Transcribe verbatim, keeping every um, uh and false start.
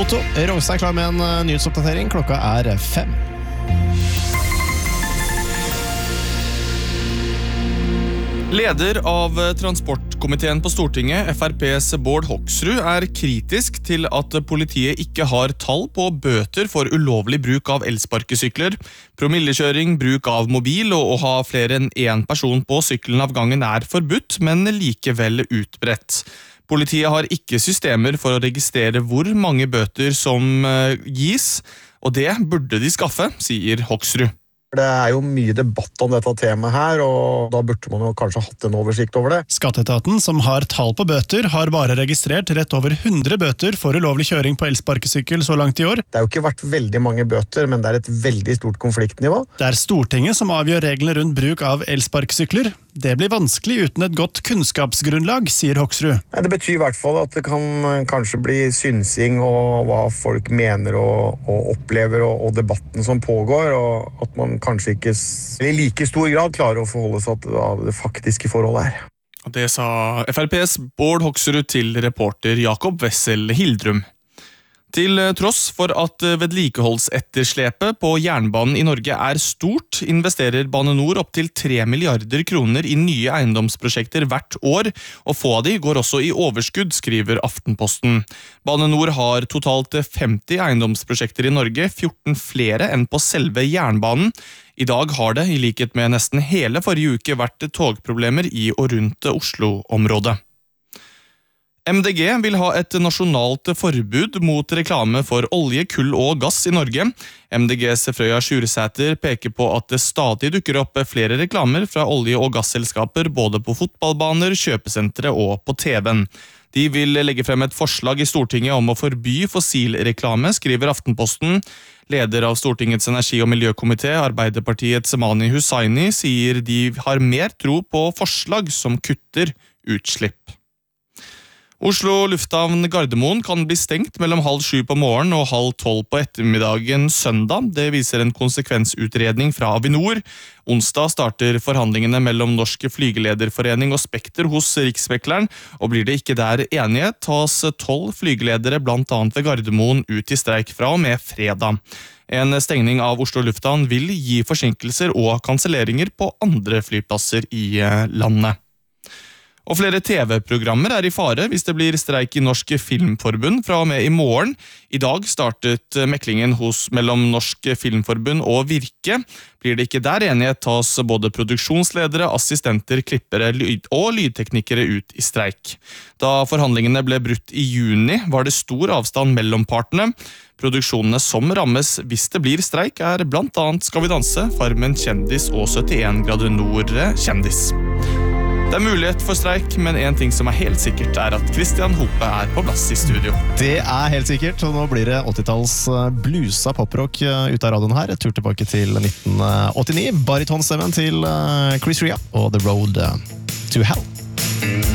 Otto, Rogstad er klar med en uh, nyhetsoppdatering. Klokka er fem. Leder av transportkomiteen på Stortinget, F R P's Bård Hoksrud, er kritisk til at politiet ikke har tall på bøter for ulovlig bruk av elsparkesykler. Promillekjøring, bruk av mobil og å ha flere enn én person på sykkelen av gangen er forbudt, men likevel utbredt. Politiet har ikke systemer for å registrere hvor mange bøter som gis, og det burde de skaffe, sier Hoksrud. Det er jo mye debatt om dette temaet her, og da burde man jo kanskje hatt en oversikt over det. Skatteetaten, som har tall på bøter, har bare registrert rett over hundre bøter for ulovlig kjøring på elsparkesykkel så langt i år. Det har jo ikke vært veldig mange bøter, men det er et veldig stort konfliktnivå. Det er Stortinget som avgjør reglene rundt bruk av elsparkesykler. Det blir vanskelig uten et godt kunnskapsgrunnlag, sier Hoksrud. Det betyr i hvert fall at det kan kanskje bli synsing og hva folk mener og, og opplever og, og debatten som pågår, og at man kanskje ikke i like stor grad klarer å forholde seg til det faktiske forholdet her. Det sa F R P's Bård Hoksrud til reporter Jakob Wessel Hildrum. Til tross for at vedlikeholdsetterslepet på jernbanen i Norge er stort, investerer Bane Nor opp til tre milliarder kroner i nye eiendomsprosjekter hvert år, og få av de går også i overskudd, skriver Aftenposten. Bane Nor har totalt femti eiendomsprosjekter i Norge, fjorten flere enn på selve jernbanen. I dag har det, i likhet med nesten hele forrige uke, vært togproblemer i og rundt Oslo-området. M D G vil ha et nasjonalt forbud mot reklame for olje, kull og gass i Norge. M D G's Frøya Sjursäter peker på at det stadig dukker opp flere reklamer fra olje- og gasselskaper både på fotballbaner, kjøpesentre og på T V-en. De vil legge frem et forslag i Stortinget om å forby fossilreklame, skriver Aftenposten. Leder av Stortingets energi- og miljøkomité, Arbeiderpartiets Mani Hussaini, sier de har mer tro på forslag som kutter utslipp. Oslo lufthavn Gardermoen kan bli stengt mellom halv sju på morgen og halv tolv på ettermiddagen søndag. Det viser en konsekvensutredning fra Avinor. Onsdag starter forhandlingene mellom Norsk Flygelederforening og Spekter hos Riksmekleren, og blir det ikke der enighet, tas tolv flygeledere blant annet ved Gardermoen ut i streik fra og med fredag. En stengning av Oslo lufthavn vil gi forsinkelser og kanselleringer på andre flyplasser i landet. Og flere T V-programmer er i fare hvis det blir streik i Norsk Filmforbund fra og med i morgen. I dag startet meklingen hos mellom Norsk Filmforbund og Virke. Blir det ikke der enighet, tas både produksjonsledere, assistenter, klippere lyd og lydteknikere ut i streik. Da forhandlingene ble brutt i juni, var det stor avstand mellom partene. Produksjonene som rammes hvis det blir streik er blant annet Skal vi danse, Farmen kjendis og syttien grader nord kjendis. Det er mulighet for streik, men en ting som er helt sikkert er at Christian Hope er på plass i studio. Det er helt sikkert, og nå blir det åttitalls blusa poprock ut av radioen her. Et tur tilbake til nitten åttini. Baritonstemmen til Chris Rea og The Road to Hell.